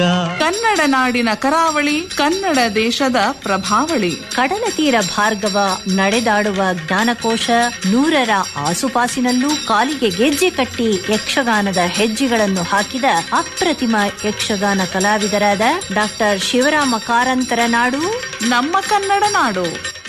ಕನ್ನಡ ನಾಡಿನ ಕರಾವಳಿ, ಕನ್ನಡ ದೇಶದ ಪ್ರಭಾವಳಿ. ಕಡಲ ತೀರ ಭಾರ್ಗವ ನಡೆದಾಡುವ ಜ್ಞಾನಕೋಶ, 100ರ ಆಸುಪಾಸಿನಲ್ಲೂ ಕಾಲಿಗೆ ಗೆಜ್ಜೆ ಕಟ್ಟಿ ಯಕ್ಷಗಾನದ ಹೆಜ್ಜೆಗಳನ್ನು ಹಾಕಿದ ಅಪ್ರತಿಮ ಯಕ್ಷಗಾನ ಕಲಾವಿದರಾದ ಡಾಕ್ಟರ್ ಶಿವರಾಮ ಕಾರಂತರ ನಾಡು ನಮ್ಮ ಕನ್ನಡ ನಾಡು.